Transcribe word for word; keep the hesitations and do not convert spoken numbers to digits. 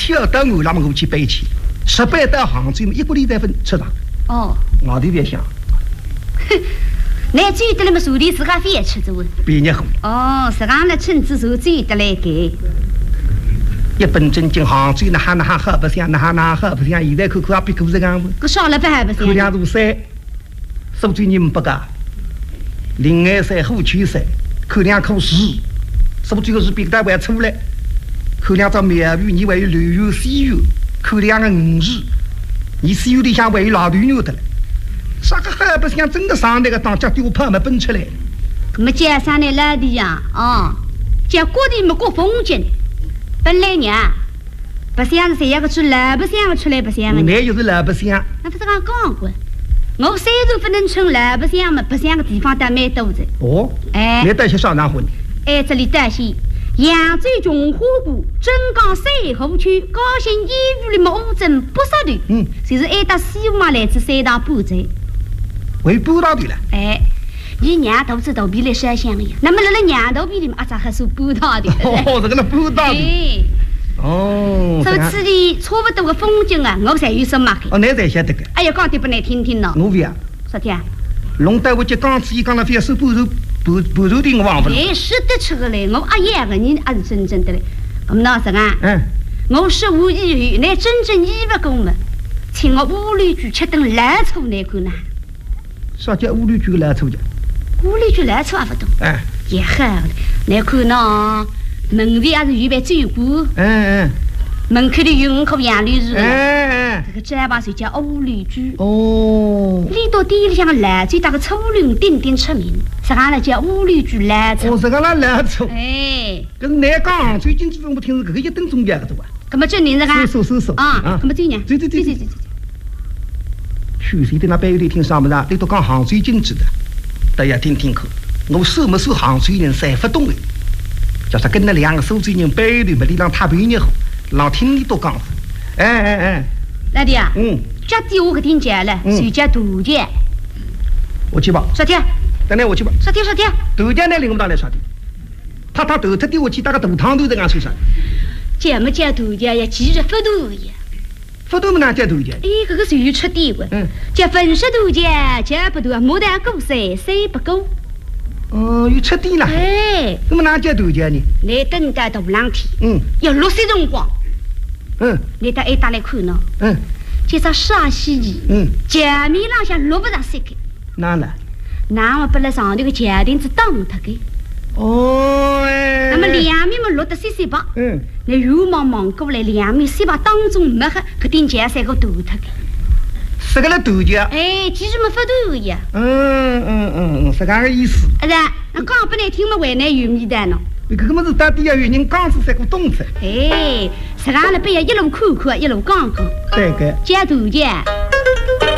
小到我那么我去背起，十八到杭州一个礼拜份吃上。 哦， 我都别想。 哼，那最得了么？手里自家饭吃着问。 毕业后。 哦，是俺那村子手最得来给。 一本正经杭州那哈那哈喝不香，那哈那喝不香，现在看看也比过这样子。 个少了不还不香？ 口粮如山，手最人不干。临安山、虎丘山，口粮可四，手最个是比大外出来。口粮找苗鱼，你还有旅游、西游，口粮个五日，你西游里向还有老驴牛的了。啥个还不像真的上那个当家丢炮嘛奔出来。 么街上的老的呀，哦，叫过的么过风景。本来呢，不像谁要个出来，不像个出来不像个。 那就是老不像。 那不是俺讲过，我虽然不能称老不像嘛，不像个地方倒蛮多的。 哦， 哎， 你带些上哪混？ 哎，这里担心扬州琼花谷、镇江西湖区、高新医院的么五镇不少的， 嗯， 就是挨到西马来自三大部队。 为补到的了。 哎。你娘都知道比来山乡呀，那么那那娘头比里嘛，阿咋还是补到的？ 哦，这个那补到的。 哎， 哦， 这次的差不多的风景啊，我才有什么？ 哦，你才晓得个。 哎呀，讲的不难听听喏。 我呀。 啥天？ 龙带我去讲自己讲了，非要收补助补补助的，我忘不了。 哎，是得出个来，我阿爷个人还是真正的嘞。我们那什啊？ 嗯。 我是无异于那真正衣服工们，请我屋里去吃顿烂醋那个呢。 啥叫屋里去烂醋的？ 屋里去来错不懂， 哎， 也好的。来看喏，门卫还是预备最顾， 嗯嗯， 门口的云口杨绿树， 哎哎， 这个这把水叫屋里居。 哦， 里头地里向个烂最大个粗林顶顶出名，是俺那叫屋里居烂臭。 哦，是个那烂臭。 哎， 可是南港最近这种我听是这个一等钟价个对吧？ 那么这年这个收收收收啊，那么这年， 对对对对对对。 去谁的那边有点听上不上？你都讲杭州经济的。大家听听看，我受没受杭州人才不懂的，叫他跟那两个苏州人背对嘛，你让他陪你好，让听你多讲。哎哎哎， 老弟啊， 嗯， 这地我可听见了，谁家杜家？ 我去吧。 啥天？ 等下我去吧。 啥天啥天？ 杜家那领我们来啥的？他他头他的我去打个头汤都在俺手上。 见没见杜家呀？几日不杜呀？ 不都没哪家杜家？ 哎，这个谁出地个？ 嗯， 叫粉饰杜家，家不多，牡丹够谁？谁不够？ 哦，有出地了。 哎， 那么哪家杜家呢？ 你等待大冷天， 嗯， 要落水辰光， 嗯， 你到挨打来看喏， 嗯， 介绍沙溪鱼， 嗯， 前面浪向落不上水个， 哪了？ 那么把那上头个家顶子挡他个。 哦，哎， 那么两面嘛落得水水白， 嗯， 那雨茫茫过来，两面水白当中没黑，可顶前三个堵他个。 是个了杜家。 哎，其实么不堵呀。 嗯嗯嗯嗯，是这个意思。 啊是，那讲不来听么为难有米的呢？ 这个么是到底要有人讲出这个动词。 哎，是俺那边一路看看，一路讲讲。 对个。 讲杜家，